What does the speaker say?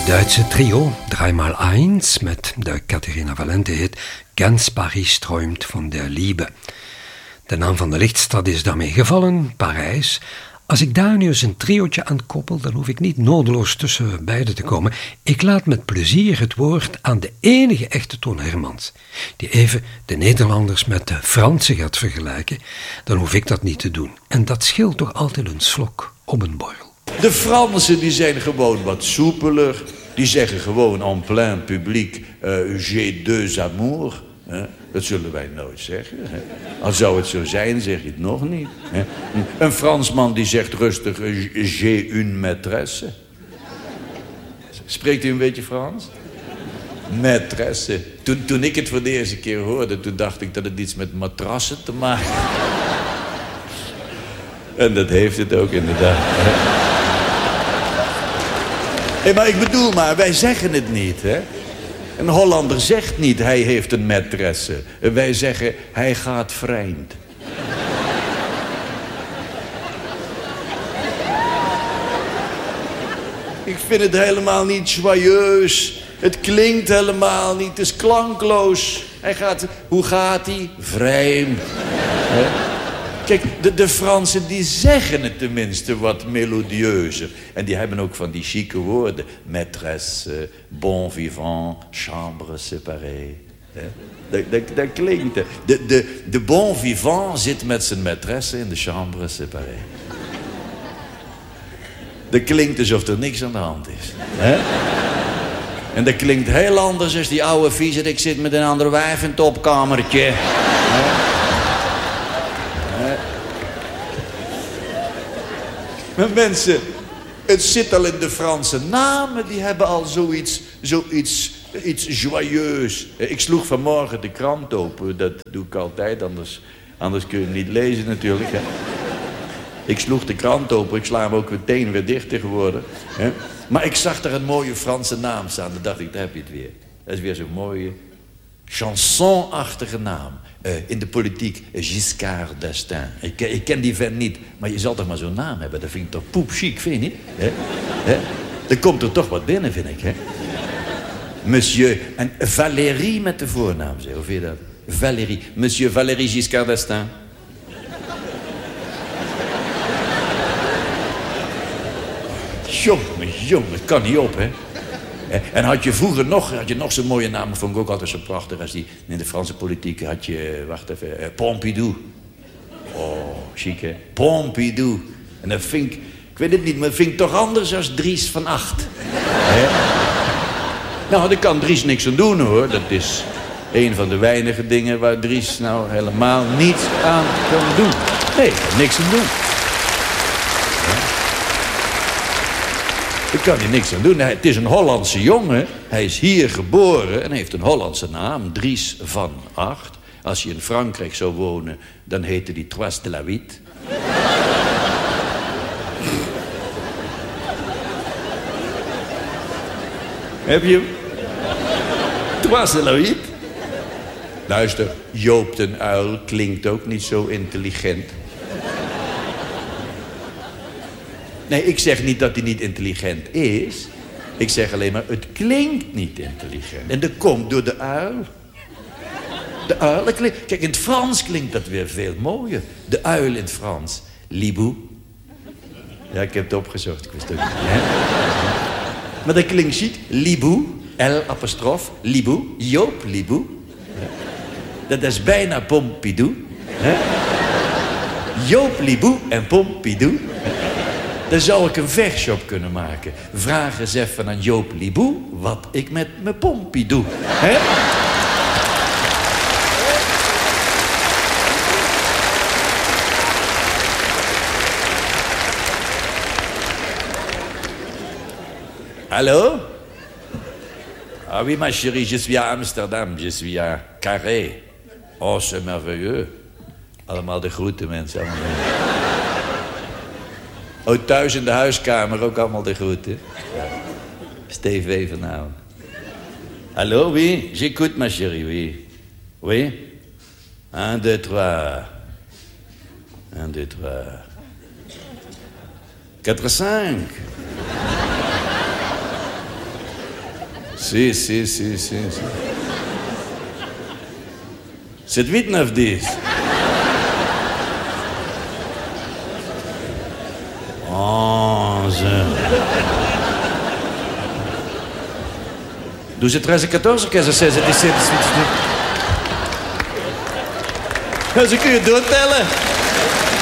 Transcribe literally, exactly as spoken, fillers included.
Duitse trio dreimal eins met de Caterina Valente hit Ganz Paris träumt von der Liebe. De naam van de lichtstad is daarmee gevallen, Parijs. Als ik daar nu eens een triootje aan koppel, dan hoef ik niet nodeloos tussen beiden te komen. Ik laat met plezier het woord aan de enige echte Toon Hermans, die even de Nederlanders met de Fransen gaat vergelijken. Dan hoef ik dat niet te doen. En dat scheelt toch altijd een slok op een borrel. De Fransen die zijn gewoon wat soepeler. Die zeggen gewoon en plein publiek, uh, j'ai deux amours. Hè? Dat zullen wij nooit zeggen. Hè? Al zou het zo zijn, zeg je het nog niet. Hè? Een Fransman die zegt rustig, j'ai une maîtresse. Spreekt u een beetje Frans? Maîtresse. Toen, toen ik het voor de eerste keer hoorde, toen dacht ik dat het iets met matrassen te maken had. En dat heeft het ook inderdaad. Hey, maar ik bedoel maar, wij zeggen het niet, hè? Een Hollander zegt niet, hij heeft een maîtresse. Wij zeggen, hij gaat vreemd. Ik vind het helemaal niet joyeus. Het klinkt helemaal niet, het is klankloos. Hij gaat, hoe gaat hij? Vreemd. He? Kijk, de, de Fransen die zeggen het tenminste wat melodieuzer. En die hebben ook van die chique woorden. Maîtresse, bon vivant, chambre séparée. Dat, dat, dat klinkt. De, de, de bon vivant zit met zijn maîtresse in de chambre séparée. Dat klinkt alsof er niks aan de hand is. Hè? En dat klinkt heel anders als die oude vieze. Ik zit met een andere wijf in het opkamertje. Hè? Maar mensen, het zit al in de Franse namen. Die hebben al zoiets, zoiets iets joyeus. Ik sloeg vanmorgen de krant open. Dat doe ik altijd, anders, anders kun je hem niet lezen natuurlijk. Hè. Ik sloeg de krant open. Ik sla hem ook meteen weer dicht tegenwoordig. Hè. Maar ik zag er een mooie Franse naam staan. Dan dacht ik, daar heb je het weer. Dat is weer zo'n mooie chansonachtige naam. Uh, in de politiek, uh, Giscard d'Estaing. Ik, ik ken die vent niet, maar je zal toch maar zo'n naam hebben. Dat vind ik toch poepchic, vind je niet? He? He? Er komt er toch wat binnen, vind ik. Hè? Monsieur, en Valérie met de voornaam, zeg. Hoe vind je dat? Valérie. Monsieur Valérie Giscard d'Estaing. Jongen, jongen, het kan niet op, hè? En had je vroeger nog, had je nog zo'n mooie naam, vond ik ook altijd zo prachtig als die in de Franse politiek had je, wacht even, uh, Pompidou. Oh, chic hè, Pompidou. En dat vind ik, ik weet het niet, maar dat vind ik toch anders als Dries van Acht. Nou, daar kan Dries niks aan doen hoor. Dat is een van de weinige dingen waar Dries nou helemaal niets aan kan doen. Nee, niks aan doen. Daar kan hij niks aan doen. Het is een Hollandse jongen. Hij is hier geboren en heeft een Hollandse naam. Dries van Acht. Als je in Frankrijk zou wonen, dan heette hij Trois de la Huit. Heb je hem? Trois de la Huit? Luister, Joop den Uyl klinkt ook niet zo intelligent. Nee, ik zeg niet dat hij niet intelligent is. Ik zeg alleen maar, het klinkt niet intelligent. En dat komt door de uil. De uil, klinkt... Kijk, in het Frans klinkt dat weer veel mooier. De uil in het Frans. Libou. Ja, ik heb het opgezocht, ik wist het ook niet. Hè? Maar dat klinkt chic. Libou, L apostrof, Libou, Joop Libou. Dat is bijna Pompidou. Hè? Joop Libou en Pompidou. Dan zou ik een versje op kunnen maken. Vraag eens even aan Joop Libou wat ik met mijn Pompidou. Hè? Hallo? Ah oui, ma chérie, je suis à Amsterdam. Je suis à Carré. Oh, c'est merveilleux. Allemaal de groeten, mensen. Allemaal de... Oh, thuis in de huiskamer ook allemaal de groeten. Ja. Steve vanavond. Hallo, oui? J'écoute, ma chérie, oui. Oui? Un, deux, trois. Un, deux, trois. Quatre, cinq. Si, si, si, si. si. C'est huit, neuf, dix. onze. douze, treize, quatorze, quinze, seize, dix-sept, dix-huit, dix-neuf. Ze kun je doortellen.